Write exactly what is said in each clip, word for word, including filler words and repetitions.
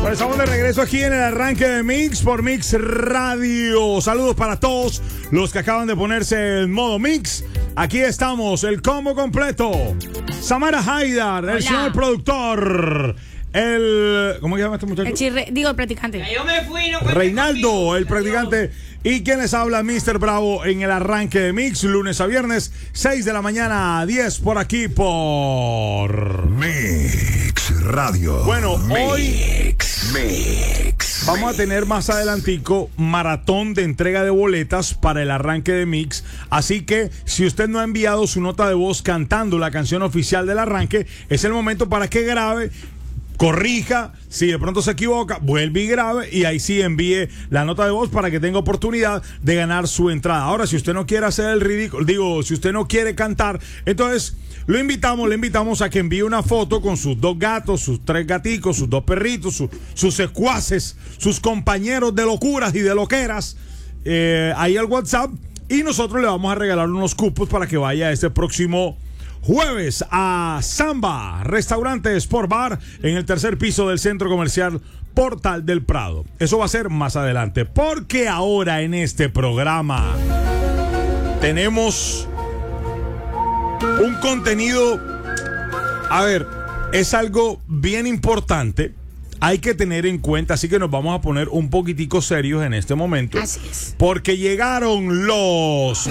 Bueno, estamos de regreso aquí en el arranque de Mix por Mix Radio. Saludos para todos los que acaban de ponerse en modo Mix. Aquí estamos, el combo completo. Samara Haidar, el Hola. señor productor. El... ¿Cómo se llama este muchacho? El chirre, digo, el practicante. Yo me fui, no cuenten Reinaldo, conmigo. el practicante. Y quien les habla, mister Bravo, en el arranque de Mix, lunes a viernes, seis de la mañana a diez, por aquí por Mix Radio. Bueno, Mix, hoy Mix. vamos a tener más adelantico maratón de entrega de boletas para el arranque de Mix. Así que si usted no ha enviado su nota de voz cantando la canción oficial del arranque, es el momento para que grabe, corrija, si de pronto se equivoca, vuelve y grabe y ahí sí envíe la nota de voz para que tenga oportunidad de ganar su entrada. Ahora, si usted no quiere hacer el ridículo, digo, si usted no quiere cantar, entonces lo invitamos, le invitamos a que envíe una foto con sus dos gatos, sus tres gaticos, sus dos perritos, su, sus secuaces, sus compañeros de locuras y de loqueras, eh, ahí al WhatsApp, y nosotros le vamos a regalar unos cupos para que vaya este próximo jueves a Samba, restaurante Sport Bar, en el tercer piso del centro comercial Portal del Prado. Eso va a ser más adelante, porque ahora en este programa tenemos un contenido, a ver, es algo bien importante, hay que tener en cuenta, así que nos vamos a poner un poquitico serios en este momento. Así es. Porque llegaron los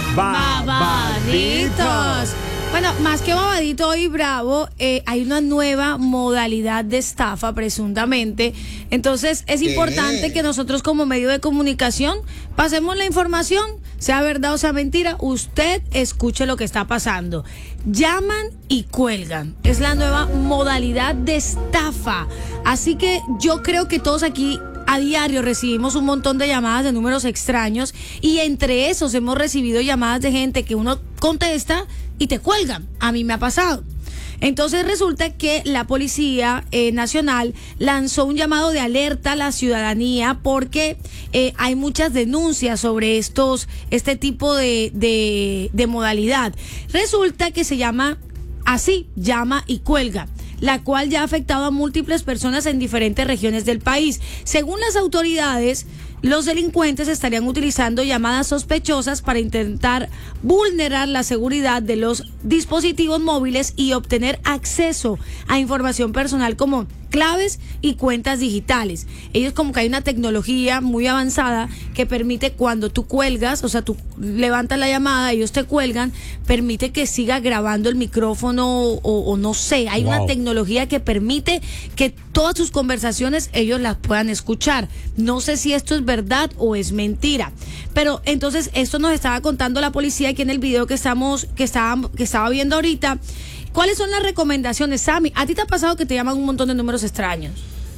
babaditos. Bueno, más que babadito hoy, Bravo, eh, hay una nueva modalidad de estafa, presuntamente. Entonces, es importante que nosotros como medio de comunicación pasemos la información, sea verdad o sea mentira, usted escuche lo que está pasando. Llaman y cuelgan. Es la nueva modalidad de estafa. Así que yo creo que todos aquí a diario recibimos un montón de llamadas de números extraños, y entre esos hemos recibido llamadas de gente que uno contesta y te cuelgan. A mí me ha pasado. Entonces resulta que la Policía eh, Nacional lanzó un llamado de alerta a la ciudadanía porque eh, hay muchas denuncias sobre estos, este tipo de, de, de modalidad. Resulta que se llama así, llama y cuelga, la cual ya ha afectado a múltiples personas en diferentes regiones del país. Según las autoridades, los delincuentes estarían utilizando llamadas sospechosas para intentar vulnerar la seguridad de los dispositivos móviles y obtener acceso a información personal como claves y cuentas digitales. Ellos, como que hay una tecnología muy avanzada que permite, cuando tú cuelgas, o sea, tú levantas la llamada, ellos te cuelgan, permite que siga grabando el micrófono o, o no sé, hay Wow. una tecnología que permite que todas sus conversaciones ellos las puedan escuchar. No sé si esto es verdad o es mentira, pero entonces esto nos estaba contando la policía aquí en el video que estamos que estaba, que estaba viendo ahorita. ¿Cuáles son las recomendaciones, Sammy? ¿A ti te ha pasado que te llaman un montón de números extraños?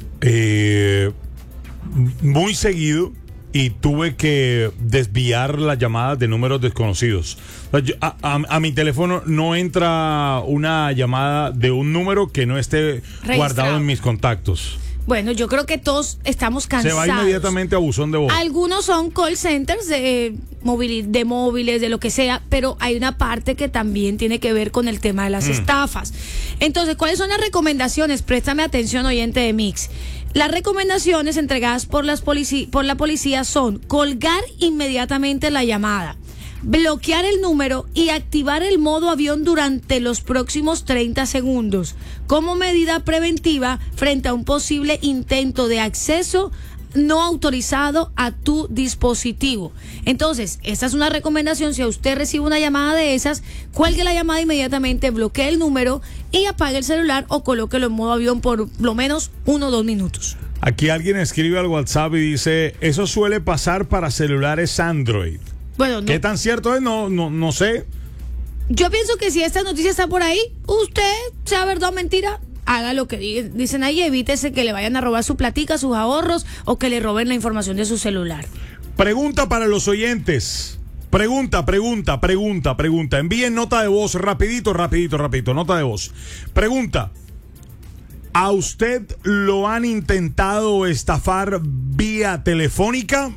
Eh, muy seguido, y tuve que desviar las llamadas de números desconocidos. O sea, yo- a, a- a mi teléfono no entra una llamada de un número que no esté Registrado. guardado en mis contactos. Bueno, yo creo que todos estamos cansados. Se va inmediatamente a buzón de voz. Algunos son call centers de, móvil- de móviles, de lo que sea, pero hay una parte que también tiene que ver con el tema de las Mm. estafas. Entonces, ¿cuáles son las recomendaciones? Préstame atención, oyente de Mix. Las recomendaciones entregadas por, las polici- por la policía son colgar inmediatamente la llamada, bloquear el número y activar el modo avión durante los próximos treinta segundos como medida preventiva frente a un posible intento de acceso no autorizado a tu dispositivo. Entonces, esta es una recomendación. Si a usted recibe una llamada de esas, cuelgue la llamada inmediatamente, bloquee el número y apague el celular o colóquelo en modo avión por lo menos uno o dos minutos. Aquí alguien escribe al WhatsApp y dice, eso suele pasar para celulares Android. Bueno, no, ¿Qué tan cierto es? No, no, no sé. yo pienso que si esta noticia está por ahí, usted, sea verdad o mentira, haga lo que di- dicen ahí, evítese que le vayan a robar su platica, sus ahorros, o que le roben la información de su celular. Pregunta para los oyentes. Pregunta, pregunta, pregunta, pregunta. Envíen nota de voz rapidito, rapidito, rapidito. Nota de voz. Pregunta. ¿A usted lo han intentado estafar vía telefónica?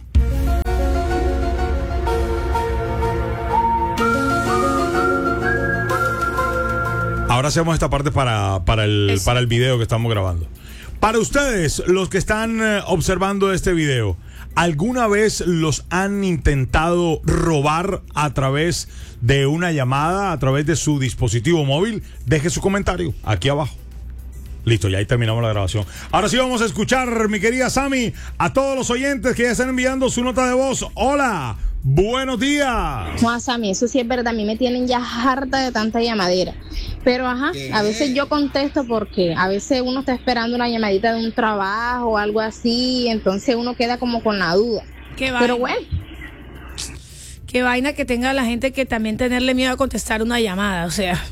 Ahora hacemos esta parte para, para, el, para el video que estamos grabando. Para ustedes, los que están eh, observando este video, ¿alguna vez los han intentado robar a través de una llamada, a través de su dispositivo móvil? Deje su comentario aquí abajo. Listo, ya ahí terminamos la grabación. Ahora sí vamos a escuchar, mi querida Sammy, a todos los oyentes que ya están enviando su nota de voz. Hola, buenos días. Juan Sammy, eso sí es verdad, a mí me tienen ya harta de tanta llamadera. Pero ajá, ¿qué? A veces yo contesto porque a veces uno está esperando una llamadita de un trabajo o algo así, entonces uno queda como con la duda. Qué Pero bueno. Qué vaina que tenga la gente que también tenerle miedo a contestar una llamada, o sea.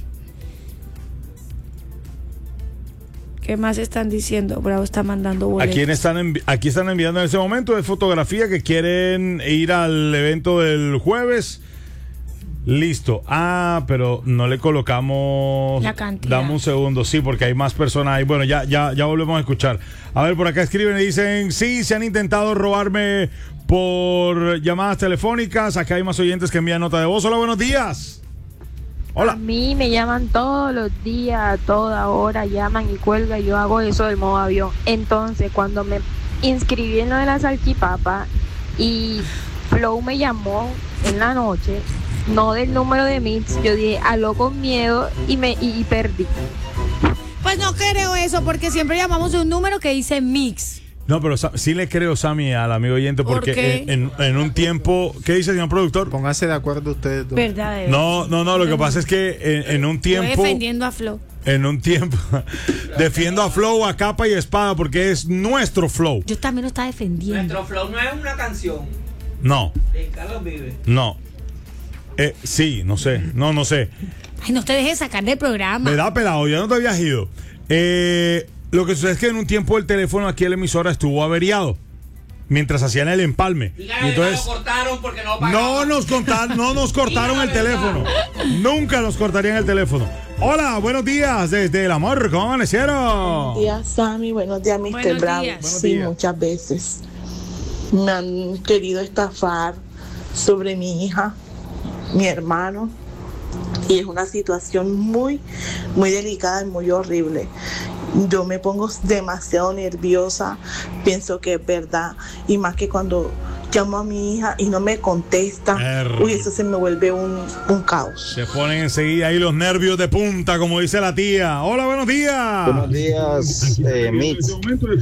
¿Qué más están diciendo? Bravo está mandando boletos. Aquí están, envi- aquí están enviando en este momento de fotografía que quieren ir al evento del jueves. Listo. Ah, pero no le colocamos la cantidad. Dame un segundo, sí, porque hay más personas ahí. Bueno, ya, ya, ya volvemos a escuchar. A ver, por acá escriben y dicen, sí, se han intentado robarme por llamadas telefónicas. Acá hay más oyentes que envían nota de voz. Hola, buenos días. Hola. A mí me llaman todos los días, a toda hora, llaman y cuelgan, y yo hago eso del modo avión. Entonces, cuando me inscribí en lo de la salchipapa y Flow me llamó en la noche, no del número de Mix, yo dije, aló con miedo y me y, y perdí. Pues no creo eso, porque siempre llamamos de un número que dice Mix. No, pero sí le creo, Sammy, al amigo oyente, porque ¿Por qué? en, en, en un tiempo... ¿Qué dice, señor productor? Pónganse de acuerdo ustedes dos. Verdad. No, no, no, lo que pasa es que en, en un tiempo... Estoy defendiendo a Flow. En un tiempo defiendo a Flow a capa y espada porque es nuestro Flow. Yo también lo estaba defendiendo. Nuestro Flow no es una canción. No. De Carlos Vives. No. Eh, sí, no sé. No, no sé. Ay, no te dejes sacar del programa. Me da pelado, ya no te habías ido. Eh, lo que sucede es que en un tiempo el teléfono aquí en la emisora estuvo averiado mientras hacían el empalme. Díganle Y entonces, que lo cortaron porque no pagaban. no nos contaron, no nos cortaron el teléfono. Nunca nos cortarían el teléfono. Hola, buenos días desde El Amor, ¿cómo amanecieron? Buenos días, Sammy. Buenos días, mister Buenos Bravo. días. Buenos Sí, días. muchas veces me han querido estafar sobre mi hija, mi hermano, y es una situación muy, muy delicada y muy horrible. Yo me pongo demasiado nerviosa, pienso que es verdad, y más que cuando llamo a mi hija y no me contesta, Er. uy, eso se me vuelve un, un caos. Se ponen enseguida ahí los nervios de punta, como dice la tía. Hola, buenos días. Buenos días, eh, Mix.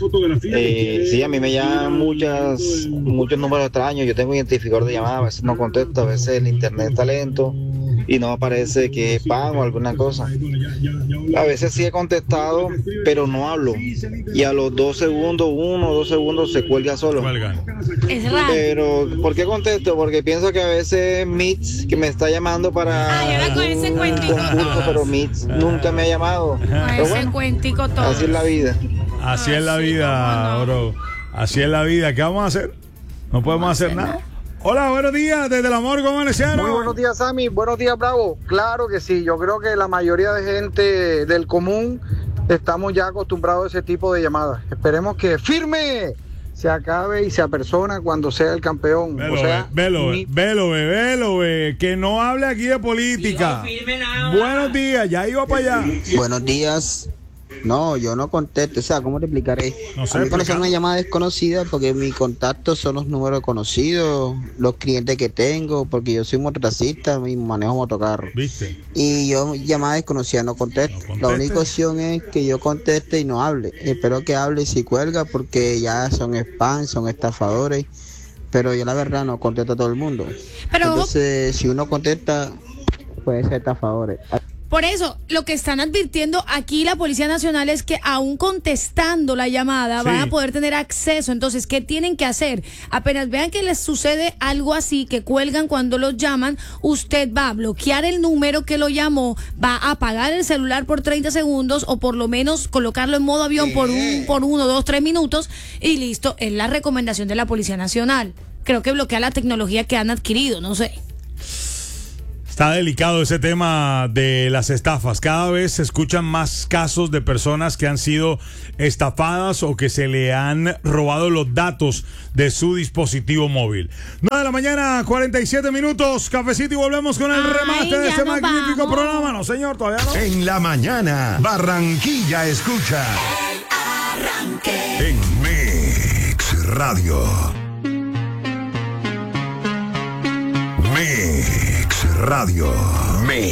Eh, sí, a mí me llaman muchas, muchos números extraños. Yo tengo identificador de llamada, a veces no contesto, a veces el internet está lento y no aparece que es spam o alguna cosa. A veces sí he contestado, pero no hablo. Y a los dos segundos, uno o dos segundos se cuelga solo. Cuelgan. Es raro. Pero, ¿por qué contesto? Porque pienso que a veces Mix, que me está llamando para Ay, ahora con ese un cuentico concurso, todo. pero Mix nunca me ha llamado. Con Pero ese bueno, cuentico todo. así es la vida. Así es la Ah, sí, vida, cómo no. bro. Así es la vida. ¿Qué vamos a hacer? No podemos hacer nada. Hola, buenos días desde El Amor, ¿cómo amanecieron? Muy buenos días, Sammy. Buenos días, Bravo. Claro que sí. Yo creo que la mayoría de gente del común estamos ya acostumbrados a ese tipo de llamadas. Esperemos que firme se acabe y se apersona cuando sea el campeón. Velo, o sea, ve, velo, ni- ve, velo, ve, velo, ve, que no hable aquí de política. Y no firme nada. Buenos días, ya iba para allá. Buenos días. No, yo no contesto. O sea, ¿cómo te explicaré? No sé, a mí me parece explica. una llamada desconocida porque mis contactos son los números conocidos, los clientes que tengo, porque yo soy mototaxista y manejo motocarro. ¿Viste? Y yo llamadas desconocidas no contesto. No conteste. La única opción es que yo conteste y no hable. Espero que hable si cuelga porque ya son spam, son estafadores. Pero yo la verdad no contesto a todo el mundo. Pero Entonces, si uno contesta, puede ser estafadores. por eso, lo que están advirtiendo aquí la Policía Nacional es que aún contestando la llamada Sí. van a poder tener acceso. Entonces, ¿qué tienen que hacer? Apenas vean que les sucede algo así, que cuelgan cuando los llaman, usted va a bloquear el número que lo llamó, va a apagar el celular por treinta segundos o por lo menos colocarlo en modo avión por un, por uno, dos, tres minutos y listo. Es la recomendación de la Policía Nacional. Creo que bloquea la tecnología que han adquirido, no sé. Está delicado ese tema de las estafas. Cada vez se escuchan más casos de personas que han sido estafadas o que se le han robado los datos de su dispositivo móvil. nueve de la mañana, cuarenta y siete minutos. Cafecito y volvemos con el Ay, remate de ya este nos magnífico vamos. programa. No, señor, todavía no. En la mañana, Barranquilla escucha. El arranque. En Mix Radio. Mix Radio. Mix.